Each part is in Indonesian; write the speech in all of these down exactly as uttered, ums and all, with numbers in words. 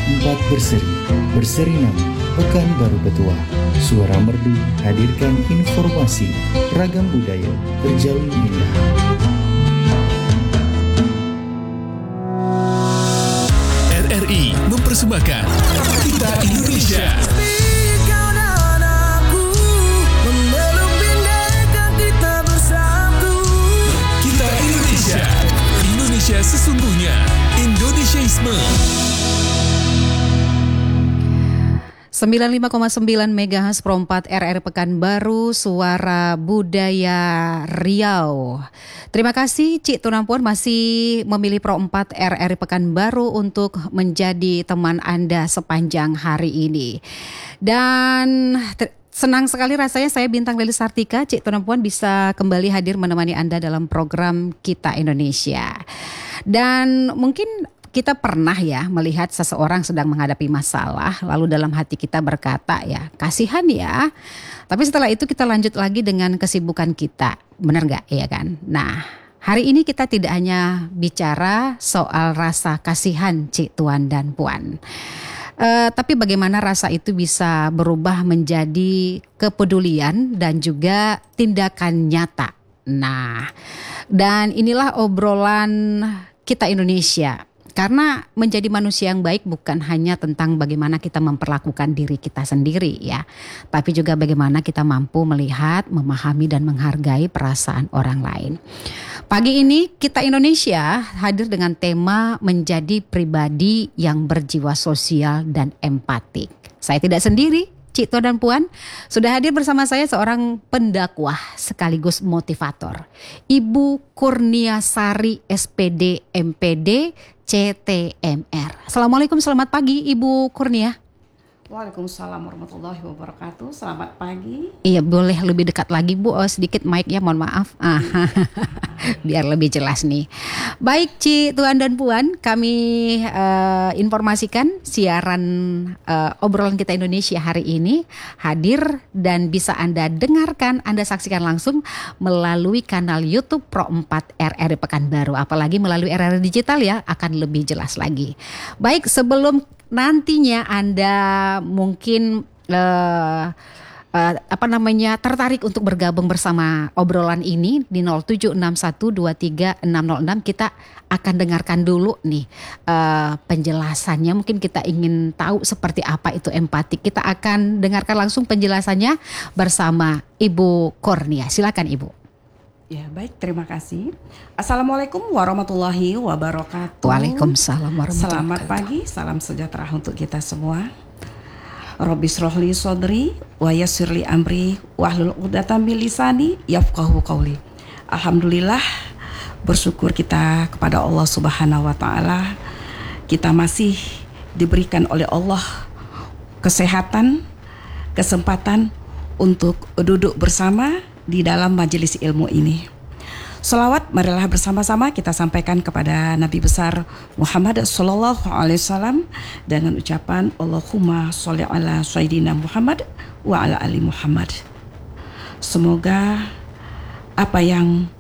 empat berseri, berseri nama, Pekanbaru Betua. Suara Merdu hadirkan informasi, ragam budaya, terjalin indah. R R I mempersembahkan Kita Indonesia. Kita Indonesia. Indonesia sesungguhnya. Indonesiaisme. sembilan puluh lima koma sembilan megahertz Pro empat R R I Pekanbaru, Suara Budaya Riau. Terima kasih Cik Tunampuan masih memilih Pro empat R R I Pekanbaru untuk menjadi teman Anda sepanjang hari ini. Dan ter- senang sekali rasanya saya Bintang Leli Sartika, Cik Tunampuan bisa kembali hadir menemani Anda dalam program Kita Indonesia. Dan mungkin kita pernah ya melihat seseorang sedang menghadapi masalah, lalu dalam hati kita berkata ya kasihan ya. Tapi setelah itu kita lanjut lagi dengan kesibukan kita, benar gak ya kan? Nah hari ini kita tidak hanya bicara soal rasa kasihan Cik Tuan dan Puan. Uh, tapi bagaimana rasa itu bisa berubah menjadi kepedulian dan juga tindakan nyata. Nah dan inilah obrolan Kita Indonesia. Karena menjadi manusia yang baik bukan hanya tentang bagaimana kita memperlakukan diri kita sendiri ya, tapi juga bagaimana kita mampu melihat, memahami dan menghargai perasaan orang lain. Pagi ini Kita Indonesia hadir dengan tema menjadi pribadi yang berjiwa sosial dan empatik. Saya tidak sendiri. Cik Tuan dan Puan, sudah hadir bersama saya seorang pendakwah sekaligus motivator, Ibu Kurniasari S P D M P D C T M R. Assalamualaikum, selamat pagi Ibu Kurnia. Waalaikumsalam warahmatullahi wabarakatuh. Selamat pagi. Iya, boleh lebih dekat lagi Bu, oh, sedikit mic ya, mohon maaf. Ah, biar lebih jelas nih. Baik Cik Tuan dan Puan, kami uh, informasikan siaran uh, obrolan Kita Indonesia hari ini hadir dan bisa Anda dengarkan, Anda saksikan langsung melalui kanal YouTube Pro empat R R I Pekanbaru. Apalagi melalui R R I Digital ya, akan lebih jelas lagi. Baik, sebelum nantinya Anda mungkin uh, uh, apa namanya tertarik untuk bergabung bersama obrolan ini di nol tujuh enam satu dua tiga enam nol enam, kita akan dengarkan dulu nih uh, penjelasannya. Mungkin kita ingin tahu seperti apa itu empati. Kita akan dengarkan langsung penjelasannya bersama Ibu Kurnia. Silakan Ibu. Ya baik, terima kasih. Assalamualaikum warahmatullahi wabarakatuh. Waalaikumsalam warahmatullahi Selamat wabarakatuh. pagi, salam sejahtera untuk kita semua. Rabbi shrahli sodri wa yassirli amri wahlul uqdatam min lisani yafqahu qawli. Alhamdulillah, bersyukur kita kepada Allah Subhanahu wa taala, kita masih diberikan oleh Allah kesehatan, kesempatan untuk duduk bersama di dalam majelis ilmu ini. Salawat marilah bersama-sama kita sampaikan kepada Nabi besar Muhammad sallallahu alaihi wasallam dengan ucapan Allahumma sholli ala sayyidina Muhammad wa ala ali Muhammad. Semoga apa yang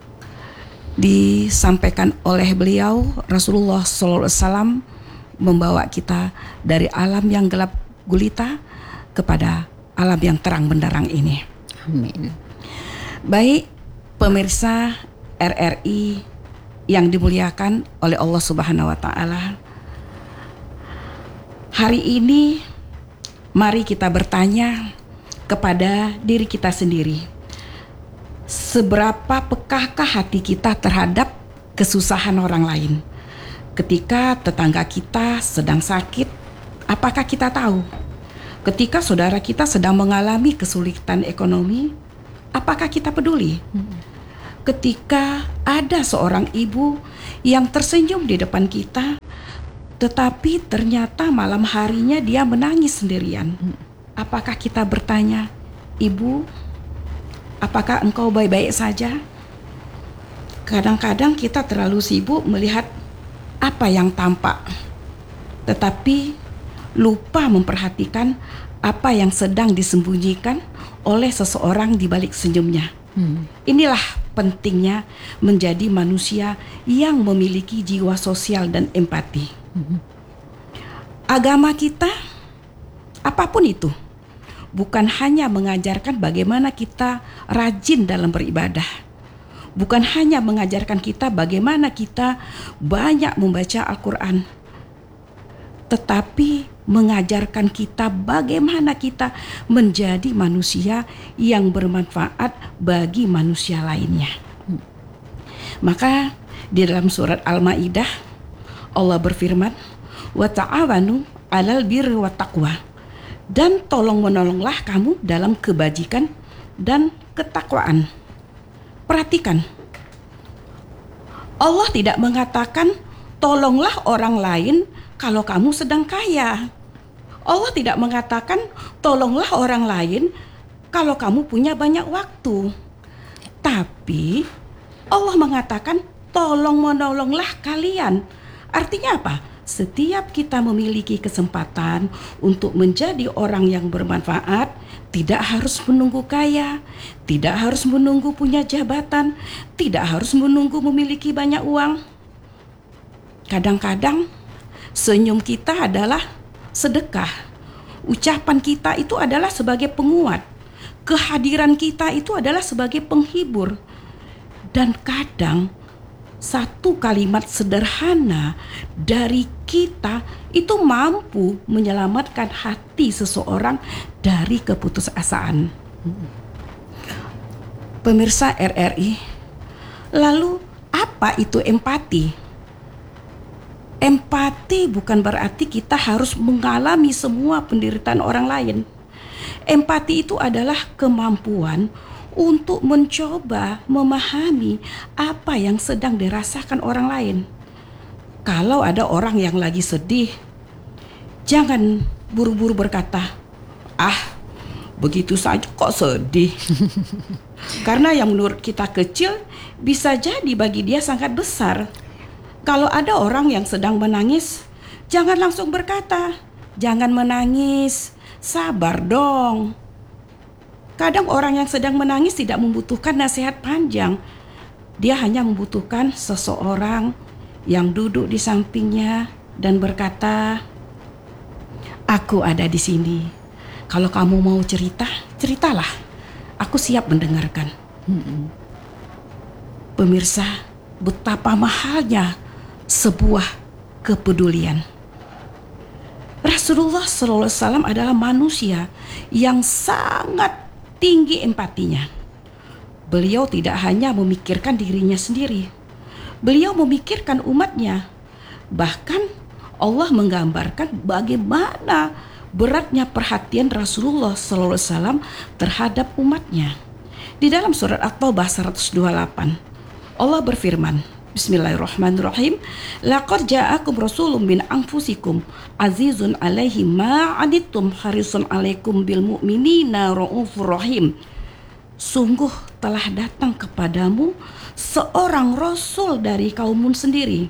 disampaikan oleh beliau Rasulullah sallallahu alaihi wasallam membawa kita dari alam yang gelap gulita kepada alam yang terang benderang ini. Amin. Baik pemirsa R R I yang dimuliakan oleh Allah Subhanahu wa taala. Hari ini mari kita bertanya kepada diri kita sendiri. Seberapa pekahkah hati kita terhadap kesusahan orang lain? Ketika tetangga kita sedang sakit, apakah kita tahu? Ketika saudara kita sedang mengalami kesulitan ekonomi, apakah kita peduli? Ketika ada seorang ibu yang tersenyum di depan kita, tetapi ternyata malam harinya dia menangis sendirian, apakah kita bertanya, Ibu, apakah engkau baik-baik saja? Kadang-kadang kita terlalu sibuk melihat apa yang tampak, tetapi lupa memperhatikan apa yang sedang disembunyikan oleh seseorang di balik senyumnya. Hmm. Inilah pentingnya menjadi manusia yang memiliki jiwa sosial dan empati. Hmm. agama kita, apapun itu, bukan hanya mengajarkan bagaimana kita rajin dalam beribadah, bukan hanya mengajarkan kita bagaimana kita banyak membaca Al-Quran, tetapi mengajarkan kita bagaimana kita menjadi manusia yang bermanfaat bagi manusia lainnya. Maka di dalam surat Al-Maidah Allah berfirman, wa ta'awanu 'alal birri wat taqwa, dan tolong menolonglah kamu dalam kebajikan dan ketakwaan. Perhatikan, Allah tidak mengatakan tolonglah orang lain kalau kamu sedang kaya. Allah tidak mengatakan tolonglah orang lain kalau kamu punya banyak waktu. Tapi Allah mengatakan tolong menolonglah kalian. Artinya apa? Setiap kita memiliki kesempatan untuk menjadi orang yang bermanfaat, tidak harus menunggu kaya, tidak harus menunggu punya jabatan, tidak harus menunggu memiliki banyak uang. Kadang-kadang senyum kita adalah sedekah, ucapan kita itu adalah sebagai penguat, kehadiran kita itu adalah sebagai penghibur. Dan kadang satu kalimat sederhana dari kita itu mampu menyelamatkan hati seseorang dari keputusasaan. Pemirsa R R I, lalu apa itu empati? Empati bukan berarti kita harus mengalami semua penderitaan orang lain. Empati itu adalah kemampuan untuk mencoba memahami apa yang sedang dirasakan orang lain. Kalau ada orang yang lagi sedih, jangan buru-buru berkata, ah begitu saja kok sedih. Karena yang menurut kita kecil bisa jadi bagi dia sangat besar. Kalau ada orang yang sedang menangis, jangan langsung berkata, jangan menangis, sabar dong. Kadang orang yang sedang menangis tidak membutuhkan nasihat panjang. Dia hanya membutuhkan seseorang yang duduk di sampingnya dan berkata, aku ada di sini. Kalau kamu mau cerita, ceritalah. Aku siap mendengarkan. Hmm. Pemirsa, betapa mahalnya sebuah kepedulian. Rasulullah shallallahu alaihi wasallam adalah manusia yang sangat tinggi empatinya. Beliau tidak hanya memikirkan dirinya sendiri, beliau memikirkan umatnya. Bahkan Allah menggambarkan bagaimana beratnya perhatian Rasulullah shallallahu alaihi wasallam terhadap umatnya. Di dalam surat At-Taubah seratus dua puluh delapan, Allah berfirman, Bismillahirrahmanirrahim, laqad ja'akum rasulun min anfusikum azizun 'alaihi ma 'anittum harisun 'alaikum bil mu'minina raufur rahim. Sungguh telah datang kepadamu seorang rasul dari kaummu sendiri.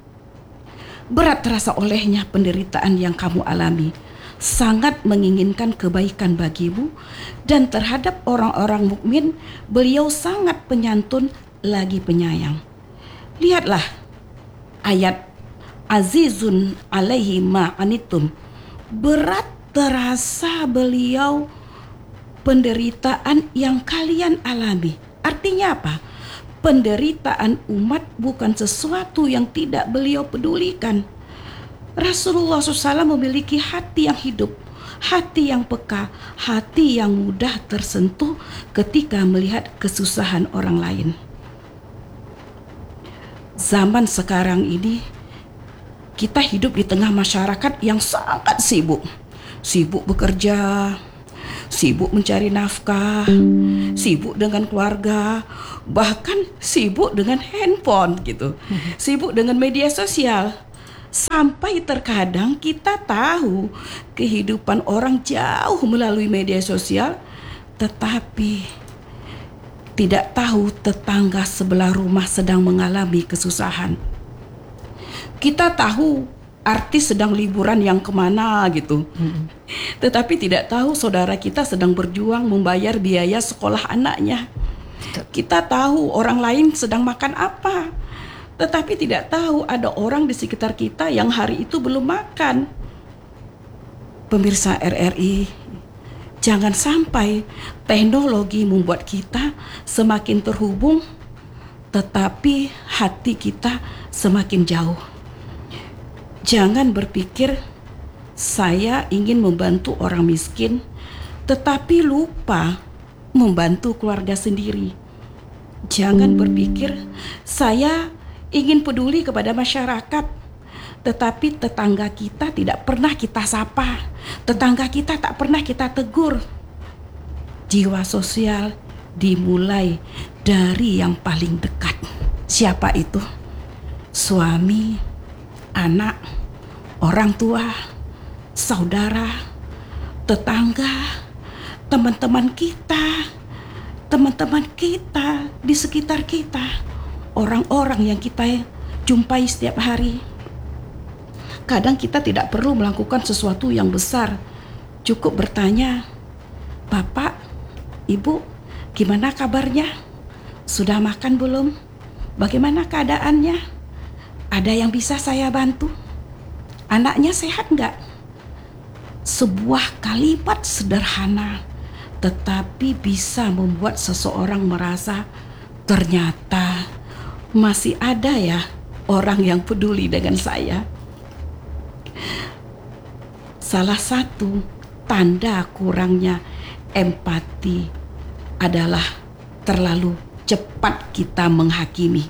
Berat terasa olehnya penderitaan yang kamu alami, sangat menginginkan kebaikan bagimu, dan terhadap orang-orang mukmin beliau sangat penyantun lagi penyayang. Lihatlah ayat azizun alaihi ma'anitum. Berat terasa beliau penderitaan yang kalian alami. Artinya apa? Penderitaan umat bukan sesuatu yang tidak beliau pedulikan. Rasulullah shallallahu alaihi wasallam memiliki hati yang hidup, hati yang peka, hati yang mudah tersentuh ketika melihat kesusahan orang lain. Zaman sekarang ini kita hidup di tengah masyarakat yang sangat sibuk. Sibuk bekerja, sibuk mencari nafkah, sibuk dengan keluarga, bahkan sibuk dengan handphone gitu. Sibuk dengan media sosial. Sampai terkadang kita tahu kehidupan orang jauh melalui media sosial, tetapi tidak tahu tetangga sebelah rumah sedang mengalami kesusahan. Kita tahu artis sedang liburan yang kemana gitu, mm-hmm. tetapi tidak tahu saudara kita sedang berjuang membayar biaya sekolah anaknya. Kita tahu orang lain sedang makan apa, tetapi tidak tahu ada orang di sekitar kita yang hari itu belum makan. Pemirsa R R I, jangan sampai teknologi membuat kita semakin terhubung, tetapi hati kita semakin jauh. Jangan berpikir saya ingin membantu orang miskin, tetapi lupa membantu keluarga sendiri. Jangan berpikir saya ingin peduli kepada masyarakat, tetapi tetangga kita tidak pernah kita sapa, tetangga kita tak pernah kita tegur. Jiwa sosial dimulai dari yang paling dekat. Siapa itu? Suami, anak, orang tua, saudara, tetangga, teman-teman kita, teman-teman kita di sekitar kita, orang-orang yang kita jumpai setiap hari. Kadang kita tidak perlu melakukan sesuatu yang besar, cukup bertanya, Bapak, Ibu, gimana kabarnya? Sudah makan belum? Bagaimana keadaannya? Ada yang bisa saya bantu? Anaknya sehat enggak? Sebuah kalimat sederhana, tetapi bisa membuat seseorang merasa ternyata masih ada ya orang yang peduli dengan saya. Salah satu tanda kurangnya empati adalah terlalu cepat kita menghakimi.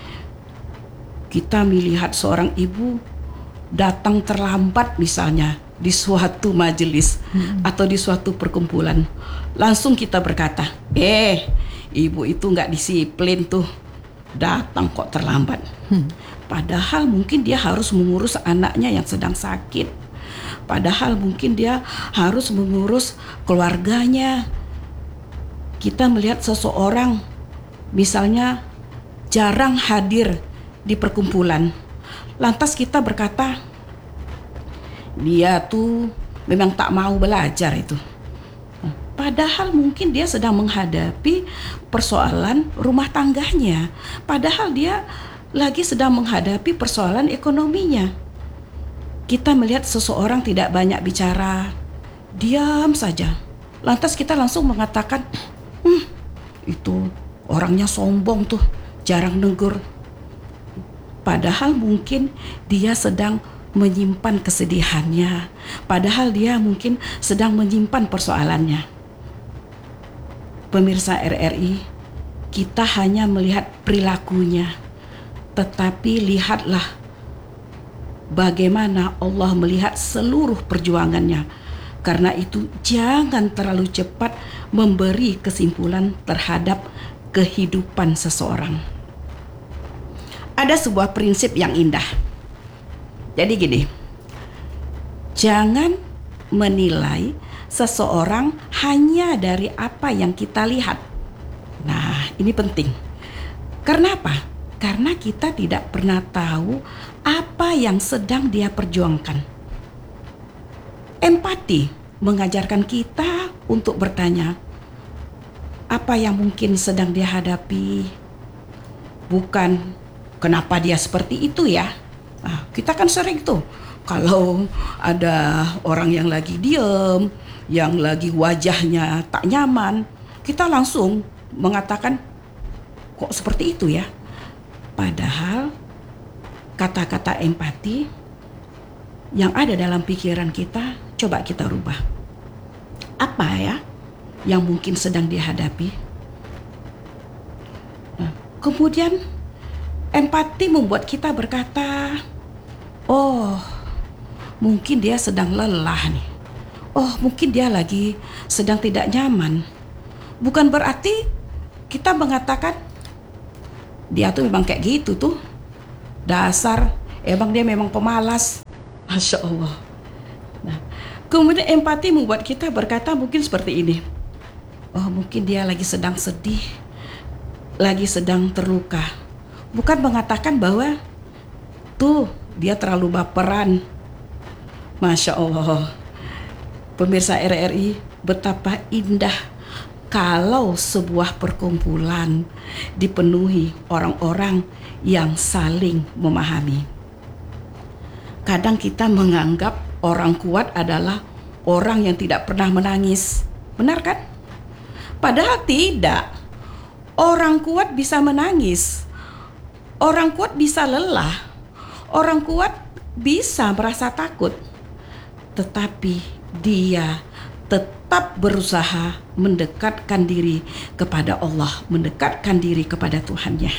Kita melihat seorang ibu datang terlambat misalnya di suatu majelis hmm. atau di suatu perkumpulan, langsung kita berkata, eh ibu itu nggak disiplin tuh, datang kok terlambat. Hmm. Padahal mungkin dia harus mengurus anaknya yang sedang sakit. Padahal mungkin dia harus mengurus keluarganya. Kita melihat seseorang misalnya jarang hadir di perkumpulan, lantas kita berkata, dia tuh memang tak mau belajar itu. Padahal mungkin dia sedang menghadapi persoalan rumah tangganya. Padahal dia lagi sedang menghadapi persoalan ekonominya. Kita melihat seseorang tidak banyak bicara, diam saja. Lantas kita langsung mengatakan, hmm, itu orangnya sombong tuh, jarang negur. Padahal mungkin dia sedang menyimpan kesedihannya. Padahal dia mungkin sedang menyimpan persoalannya. Pemirsa R R I, kita hanya melihat perilakunya, tetapi lihatlah bagaimana Allah melihat seluruh perjuangannya. Karena itu jangan terlalu cepat memberi kesimpulan terhadap kehidupan seseorang. Ada sebuah prinsip yang indah. Jadi gini, jangan menilai seseorang hanya dari apa yang kita lihat. Nah, ini penting. Karena apa? Karena kita tidak pernah tahu apa yang sedang dia perjuangkan. Empati mengajarkan kita untuk bertanya, apa yang mungkin sedang dia hadapi? Bukan kenapa dia seperti itu ya. Nah, kita kan sering tuh, kalau ada orang yang lagi diem, yang lagi wajahnya tak nyaman, kita langsung mengatakan, kok seperti itu ya? Padahal kata-kata empati yang ada dalam pikiran kita, coba kita rubah. Apa ya yang mungkin sedang dihadapi? Nah, kemudian empati membuat kita berkata, oh mungkin dia sedang lelah nih. Oh mungkin dia lagi sedang tidak nyaman. Bukan berarti kita mengatakan, dia tuh memang kayak gitu tuh, dasar, emang dia memang pemalas. Masya Allah. Nah, kemudian empati membuat kita berkata mungkin seperti ini. Oh mungkin dia lagi sedang sedih, lagi sedang terluka. Bukan mengatakan bahwa tuh dia terlalu baperan. Masya Allah. Pemirsa R R I, betapa indah kalau sebuah perkumpulan dipenuhi orang-orang yang saling memahami. Kadang kita menganggap orang kuat adalah orang yang tidak pernah menangis. Benar kan? Padahal tidak. Orang kuat bisa menangis. Orang kuat bisa lelah. Orang kuat bisa merasa takut. Tetapi dia tetap berusaha mendekatkan diri kepada Allah, mendekatkan diri kepada Tuhannya.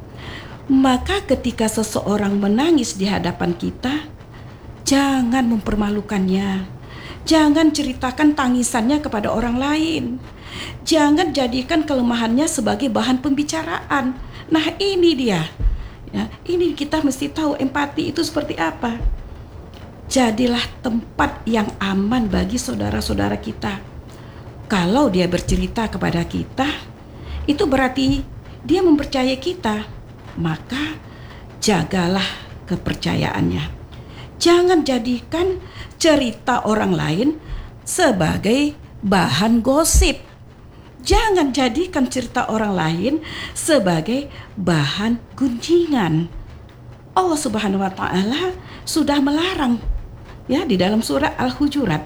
Maka ketika seseorang menangis di hadapan kita, jangan mempermalukannya. Jangan ceritakan tangisannya kepada orang lain. Jangan jadikan kelemahannya sebagai bahan pembicaraan. Nah, ini dia. Ya, ini kita mesti tahu empati itu seperti apa. Jadilah tempat yang aman bagi saudara-saudara kita. Kalau dia bercerita kepada kita, itu berarti dia mempercayai kita. Maka jagalah kepercayaannya. Jangan jadikan cerita orang lain sebagai bahan gosip. Jangan jadikan cerita orang lain sebagai bahan gunjingan. Allah Subhanahu wa taala sudah melarang ya di dalam surah Al-Hujurat.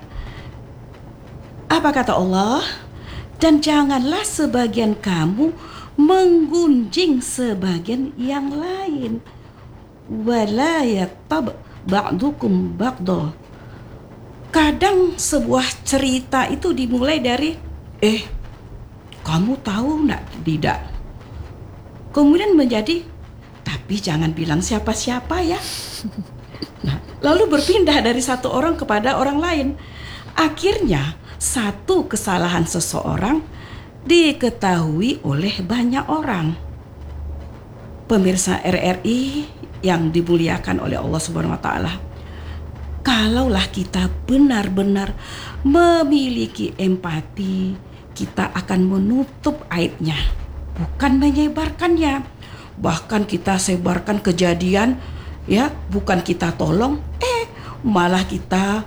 Apa kata Allah? Dan janganlah sebagian kamu menggunjing sebagian yang lain. Wala yatab ba'dukum ba'da. Kadang sebuah cerita itu dimulai dari eh kamu tahu enggak tidak? Kemudian menjadi tapi jangan bilang siapa-siapa ya. Nah, lalu berpindah dari satu orang kepada orang lain. Akhirnya satu kesalahan seseorang diketahui oleh banyak orang. Pemirsa R R I yang dimuliakan oleh Allah Subhanahu wa taala. Kalaulah kita benar-benar memiliki empati, kita akan menutup aibnya, bukan menyebarkannya. Bahkan kita sebarkan kejadian, ya, bukan kita tolong, eh malah kita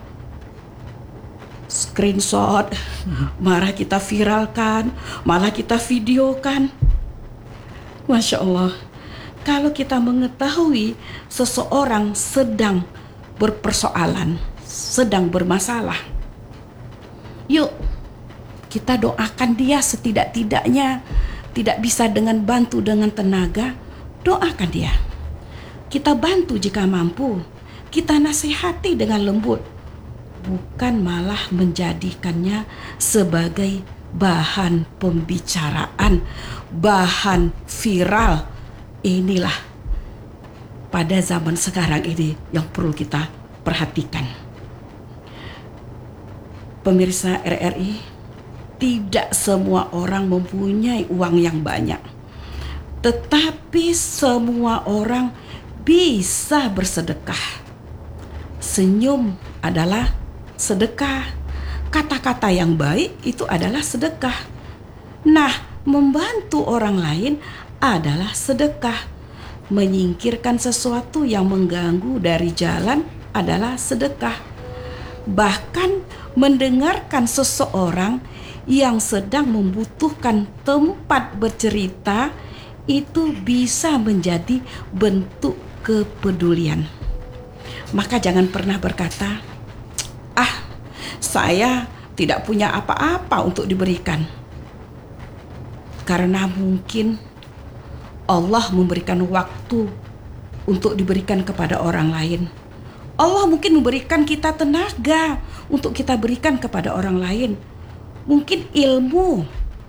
screenshot, malah kita viralkan, malah kita videokan. Masya Allah, kalau kita mengetahui seseorang sedang berpersoalan, sedang bermasalah, yuk kita doakan dia setidak-tidaknya. Tidak bisa dengan bantu dengan tenaga, doakan dia. Kita bantu jika mampu, kita nasihati dengan lembut, bukan malah menjadikannya sebagai bahan pembicaraan, bahan viral. Inilah pada zaman sekarang ini yang perlu kita perhatikan. Pemirsa R R I, tidak semua orang mempunyai uang yang banyak, tetapi semua orang bisa bersedekah. Senyum adalah sedekah. Kata-kata yang baik itu adalah sedekah. Nah, membantu orang lain adalah sedekah. Menyingkirkan sesuatu yang mengganggu dari jalan adalah sedekah. Bahkan mendengarkan seseorang yang sedang membutuhkan tempat bercerita itu bisa menjadi bentuk kepedulian. Maka jangan pernah berkata, ah, saya tidak punya apa-apa untuk diberikan. Karena mungkin Allah memberikan waktu untuk diberikan kepada orang lain. Allah mungkin memberikan kita tenaga untuk kita berikan kepada orang lain. Mungkin ilmu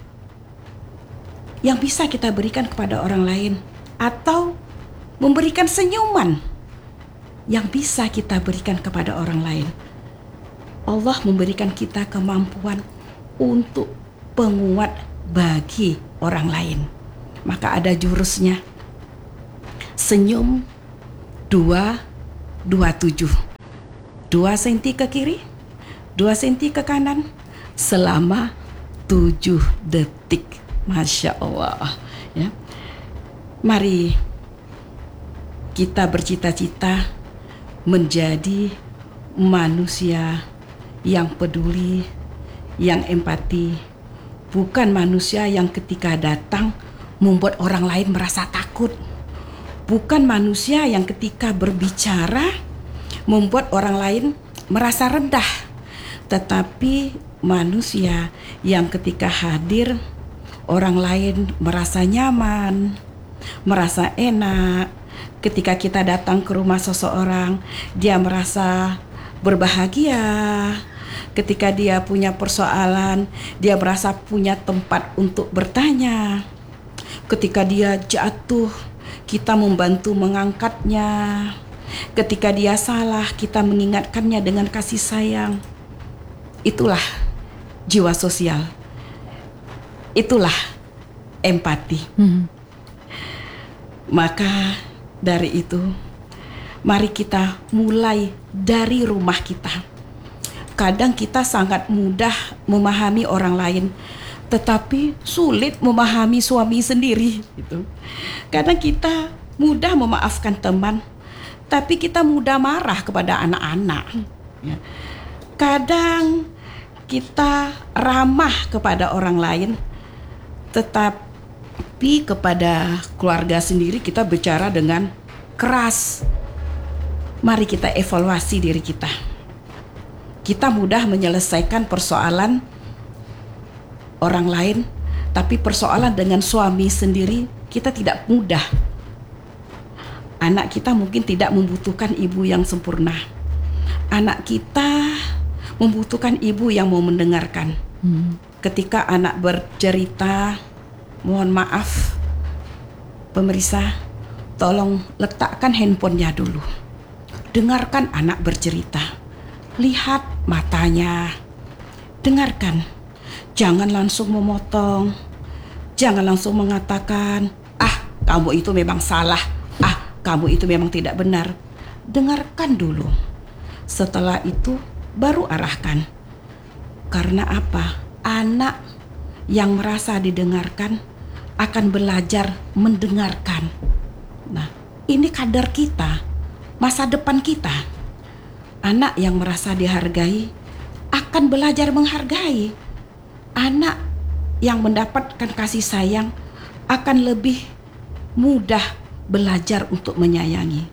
yang bisa kita berikan kepada orang lain, atau memberikan senyuman yang bisa kita berikan kepada orang lain. Allah memberikan kita kemampuan untuk penguat bagi orang lain. Maka ada jurusnya. Senyum dua dua tujuh. Dua senti ke kiri, dua senti ke kanan, selama tujuh detik. Masya Allah, ya. Mari kita bercita-cita menjadi manusia yang peduli, yang empati, bukan manusia yang ketika datang membuat orang lain merasa takut, bukan manusia yang ketika berbicara membuat orang lain merasa rendah, Tetapi manusia yang ketika hadir orang lain merasa nyaman, merasa enak. Ketika kita datang ke rumah seseorang, dia merasa berbahagia. Ketika dia punya persoalan, dia merasa punya tempat untuk bertanya. Ketika dia jatuh, kita membantu mengangkatnya. Ketika dia salah, kita mengingatkannya dengan kasih sayang. Itulah jiwa sosial. Itulah empati. Hmm. Maka dari itu, mari kita mulai dari rumah kita. Kadang kita sangat mudah memahami orang lain, tetapi sulit memahami suami sendiri. Gitu. Kadang kita mudah memaafkan teman, tapi kita mudah marah kepada anak-anak. Ya. Kadang kita ramah kepada orang lain, tetapi kepada keluarga sendiri kita bicara dengan keras. Mari kita evaluasi diri kita. Kita mudah menyelesaikan persoalan orang lain, tapi persoalan dengan suami sendiri kita tidak mudah. Anak kita mungkin tidak membutuhkan ibu yang sempurna. Anak kita membutuhkan ibu yang mau mendengarkan. Hmm. Ketika anak bercerita, mohon maaf, pemirsa, tolong letakkan handphonenya dulu. Dengarkan anak bercerita. Lihat matanya. Dengarkan. Jangan langsung memotong. Jangan langsung mengatakan, ah, kamu itu memang salah. Ah, kamu itu memang tidak benar. Dengarkan dulu. Setelah itu baru arahkan. Karena apa? Anak yang merasa didengarkan akan belajar mendengarkan. Nah, ini kadar kita, masa depan kita. Anak yang merasa dihargai akan belajar menghargai. Anak yang mendapatkan kasih sayang akan lebih mudah belajar untuk menyayangi.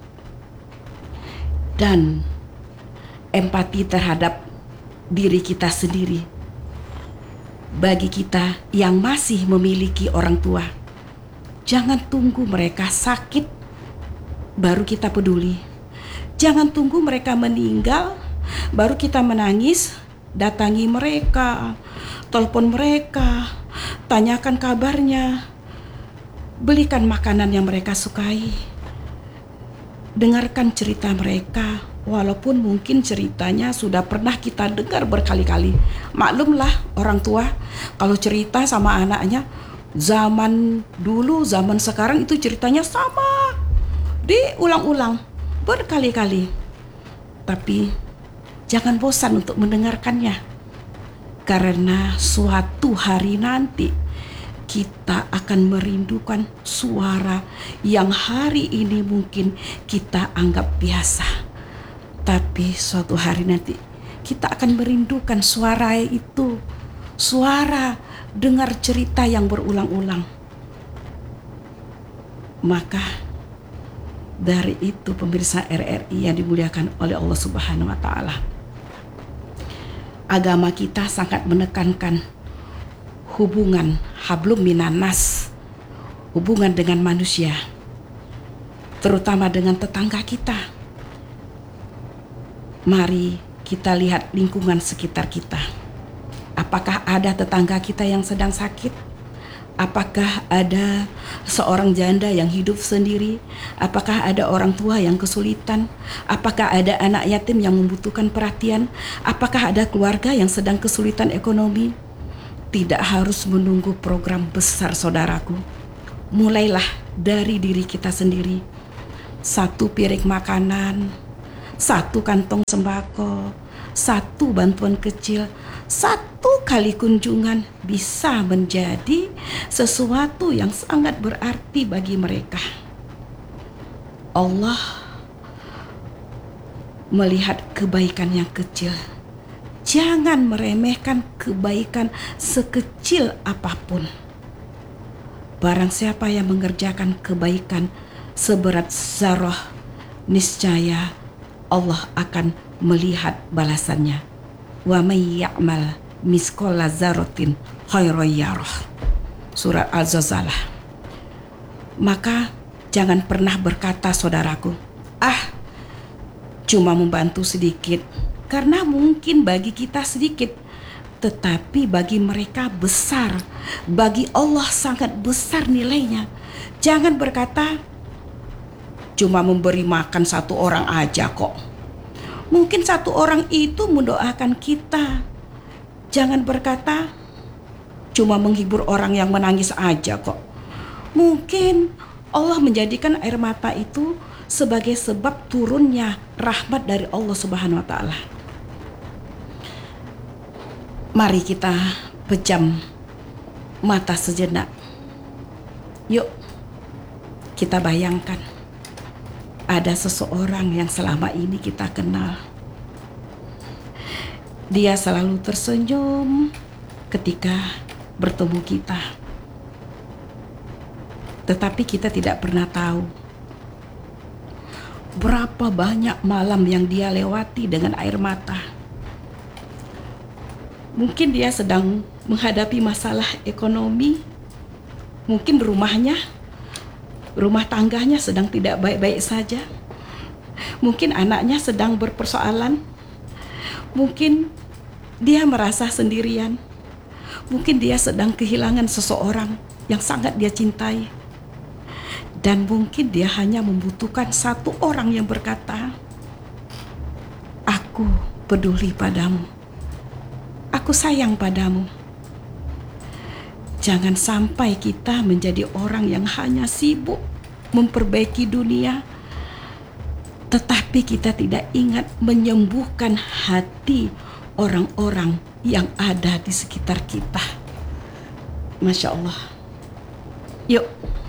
Dan empati terhadap diri kita sendiri. Bagi kita yang masih memiliki orang tua, jangan tunggu mereka sakit baru kita peduli. Jangan tunggu mereka meninggal baru kita menangis. Datangi mereka, telepon mereka, tanyakan kabarnya, belikan makanan yang mereka sukai. Dengarkan cerita mereka, walaupun mungkin ceritanya sudah pernah kita dengar berkali-kali. Maklumlah orang tua kalau cerita sama anaknya, zaman dulu, zaman sekarang itu ceritanya sama, diulang-ulang berkali-kali. Tapi jangan bosan untuk mendengarkannya, karena suatu hari nanti kita akan merindukan suara yang hari ini mungkin kita anggap biasa. Tapi suatu hari nanti kita akan merindukan suara itu. Suara dengar cerita yang berulang-ulang. Maka dari itu pemirsa R R I yang dimuliakan oleh Allah Subhanahu wa taala, agama kita sangat menekankan hubungan hablum minanas, hubungan dengan manusia, terutama dengan tetangga kita. Mari kita lihat lingkungan sekitar kita. Apakah ada tetangga kita yang sedang sakit? Apakah ada seorang janda yang hidup sendiri? Apakah ada orang tua yang kesulitan? Apakah ada anak yatim yang membutuhkan perhatian? Apakah ada keluarga yang sedang kesulitan ekonomi? Tidak harus menunggu program besar, saudaraku. Mulailah dari diri kita sendiri. Satu piring makanan, satu kantong sembako, satu bantuan kecil, satu kali kunjungan bisa menjadi sesuatu yang sangat berarti bagi mereka. Allah melihat kebaikan yang kecil. Jangan meremehkan kebaikan sekecil apapun. Barang siapa yang mengerjakan kebaikan seberat zarah, niscaya Allah akan melihat balasannya. wa may ya'mal misqala dzarratin khairan yarah. Surat Al-Zalzalah. Maka jangan pernah berkata saudaraku, ah cuma membantu sedikit, karena mungkin bagi kita sedikit, tetapi bagi mereka besar, bagi Allah sangat besar nilainya. Jangan berkata cuma memberi makan satu orang aja kok. Mungkin satu orang itu mendoakan kita. Jangan berkata cuma menghibur orang yang menangis aja kok. Mungkin Allah menjadikan air mata itu sebagai sebab turunnya rahmat dari Allah Subhanahu wa taala. Mari kita pejam mata sejenak. Yuk kita bayangkan ada seseorang yang selama ini kita kenal. Dia selalu tersenyum ketika bertemu kita. Tetapi kita tidak pernah tahu berapa banyak malam yang dia lewati dengan air mata. Mungkin dia sedang menghadapi masalah ekonomi. Mungkin rumahnya, rumah tangganya sedang tidak baik-baik saja. Mungkin anaknya sedang berpersoalan. Mungkin dia merasa sendirian. Mungkin dia sedang kehilangan seseorang yang sangat dia cintai. Dan mungkin dia hanya membutuhkan satu orang yang berkata, aku peduli padamu, aku sayang padamu. Jangan sampai kita menjadi orang yang hanya sibuk memperbaiki dunia, tetapi kita tidak ingat menyembuhkan hati orang-orang yang ada di sekitar kita. Masya Allah. Yuk,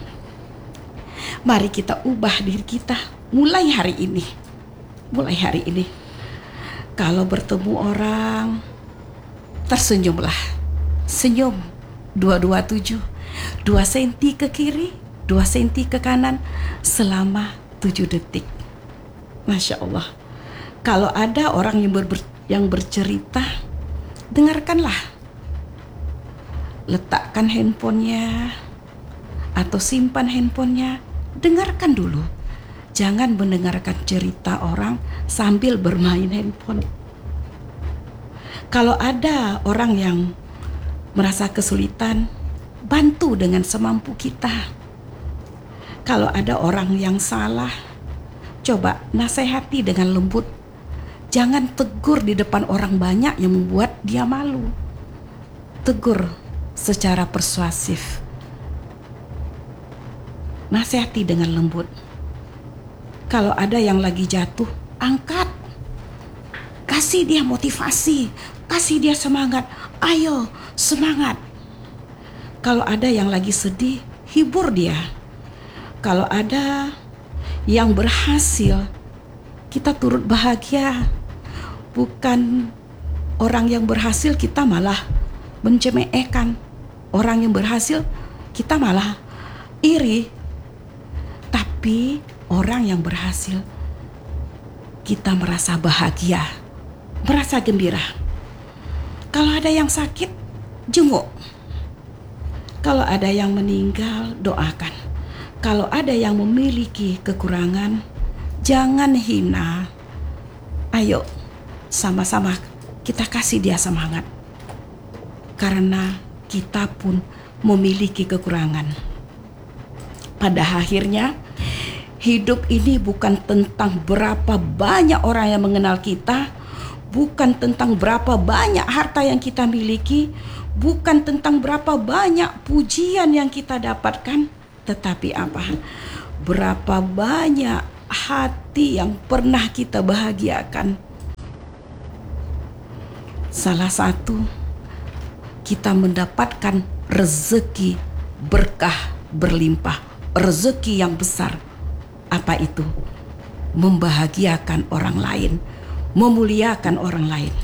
mari kita ubah diri kita mulai hari ini. Mulai hari ini. Kalau bertemu orang, tersenyumlah. Senyum dua ratus dua puluh tujuh. dua senti ke kiri, dua senti ke kanan selama tujuh detik. Masya Allah. Kalau ada orang yang, ber, yang bercerita, dengarkanlah. Letakkan handphonenya atau simpan handphonenya. Dengarkan dulu. Jangan mendengarkan cerita orang sambil bermain handphone. Kalau ada orang yang merasa kesulitan, bantu dengan semampu kita. Kalau ada orang yang salah, coba nasihati dengan lembut. Jangan tegur di depan orang banyak yang membuat dia malu. Tegur secara persuasif. Nasihati dengan lembut. Kalau ada yang lagi jatuh, angkat. Kasih dia motivasi, kasih dia semangat. Ayo, semangat. Kalau ada yang lagi sedih, hibur dia. Kalau ada yang berhasil, kita turut bahagia. Bukan orang yang berhasil kita malah mencemoohkan. Orang yang berhasil kita malah iri. Tapi orang yang berhasil kita merasa bahagia, merasa gembira. Kalau ada yang sakit, jenguk. Kalau ada yang meninggal, doakan. Kalau ada yang memiliki kekurangan, jangan hina. Ayo, sama-sama kita kasih dia semangat. Karena kita pun memiliki kekurangan. Pada akhirnya, hidup ini bukan tentang berapa banyak orang yang mengenal kita, bukan tentang berapa banyak harta yang kita miliki, bukan tentang berapa banyak pujian yang kita dapatkan, tetapi apa? Berapa banyak hati yang pernah kita bahagiakan. Salah satu, kita mendapatkan rezeki berkah berlimpah, rezeki yang besar. Apa itu? Membahagiakan orang lain, memuliakan orang lain.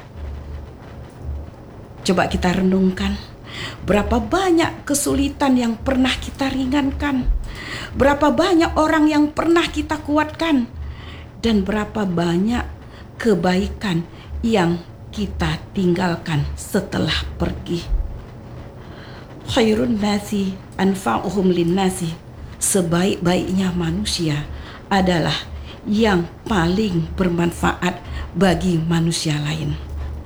Coba kita renungkan, berapa banyak kesulitan yang pernah kita ringankan, berapa banyak orang yang pernah kita kuatkan, dan berapa banyak kebaikan yang kita tinggalkan setelah pergi. Khairun nasi anfa'uhum linnasi. Sebaik-baiknya manusia adalah yang paling bermanfaat bagi manusia lain.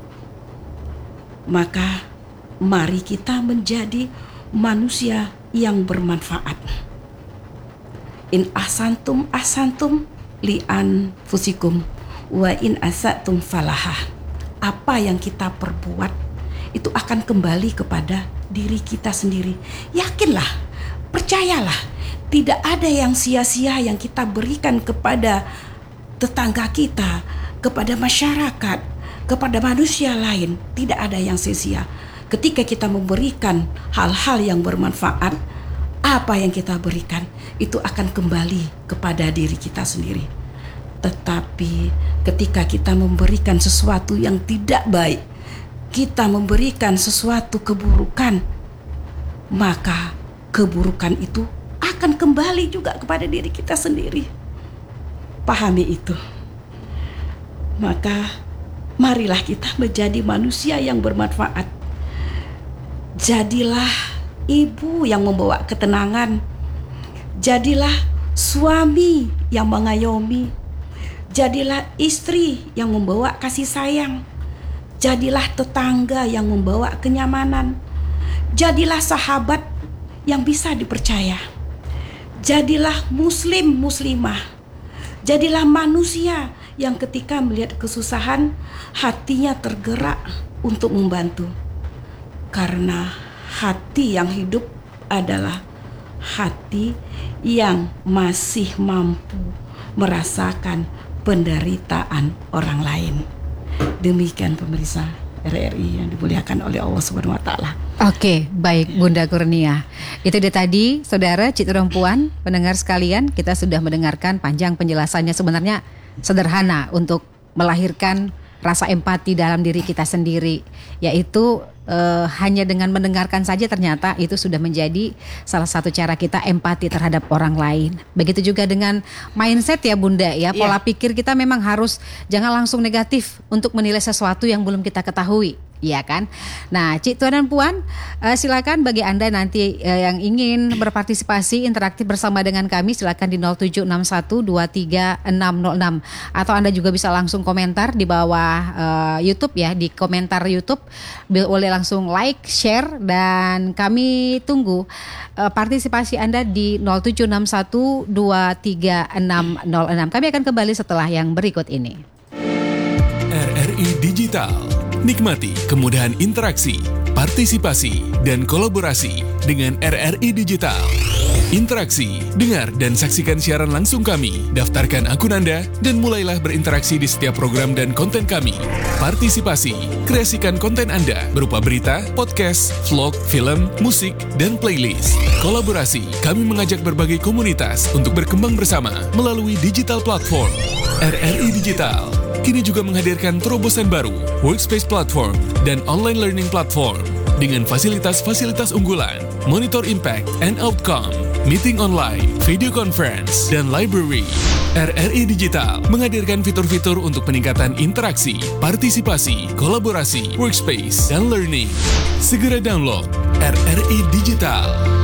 Maka mari kita menjadi manusia yang bermanfaat. In ahsantum ahsantum li anfusikum wa in asatum falaha. Apa yang kita perbuat itu akan kembali kepada diri kita sendiri. Yakinlah, percayalah, tidak ada yang sia-sia yang kita berikan kepada tetangga kita, kepada masyarakat, kepada manusia lain. Tidak ada yang sia-sia. Ketika kita memberikan hal-hal yang bermanfaat, apa yang kita berikan itu akan kembali kepada diri kita sendiri. Tetapi ketika kita memberikan sesuatu yang tidak baik, kita memberikan sesuatu keburukan, maka keburukan itu akan kembali juga kepada diri kita sendiri. Pahami itu. Maka marilah kita menjadi manusia yang bermanfaat. Jadilah ibu yang membawa ketenangan. Jadilah suami yang mengayomi. Jadilah istri yang membawa kasih sayang. Jadilah tetangga yang membawa kenyamanan. Jadilah sahabat yang bisa dipercaya. Jadilah muslim muslimah. Jadilah manusia yang ketika melihat kesusahan hatinya tergerak untuk membantu. Karena hati yang hidup adalah hati yang masih mampu merasakan penderitaan orang lain. Demikian pemirsa R R I yang dimuliakan oleh Allah Subhanahu wa taala. Oke, baik Bunda Kurnia. Itu dia tadi, Saudara Cik Perempuan, pendengar sekalian, kita sudah mendengarkan panjang penjelasannya. Sebenarnya sederhana untuk melahirkan rasa empati dalam diri kita sendiri, yaitu eh, hanya dengan mendengarkan saja ternyata itu sudah menjadi salah satu cara kita empati terhadap orang lain. Begitu juga dengan mindset ya Bunda ya, pola yeah. pikir kita memang harus jangan langsung negatif untuk menilai sesuatu yang belum kita ketahui. Iya kan? Nah, Cik Tuan dan Puan, uh, silakan bagi Anda nanti uh, yang ingin berpartisipasi interaktif bersama dengan kami, silakan di nol tujuh enam satu dua tiga enam nol enam, atau Anda juga bisa langsung komentar di bawah uh, YouTube ya, di komentar YouTube boleh langsung like, share, dan kami tunggu uh, partisipasi Anda di nol tujuh enam satu dua tiga enam nol enam. Kami akan kembali setelah yang berikut ini. R R I Digital. Nikmati kemudahan interaksi, partisipasi, dan kolaborasi dengan R R I Digital. Interaksi, dengar dan saksikan siaran langsung kami, daftarkan akun Anda, dan mulailah berinteraksi di setiap program dan konten kami. Partisipasi, kreasikan konten Anda berupa berita, podcast, vlog, film, musik, dan playlist. Kolaborasi, kami mengajak berbagai komunitas untuk berkembang bersama melalui digital platform. R R I Digital kini juga menghadirkan terobosan baru, workspace platform, dan online learning platform dengan fasilitas-fasilitas unggulan, monitor impact and outcome, meeting online, video conference, dan library. R R I Digital menghadirkan fitur-fitur untuk peningkatan interaksi, partisipasi, kolaborasi, workspace, dan learning. Segera download R R I Digital.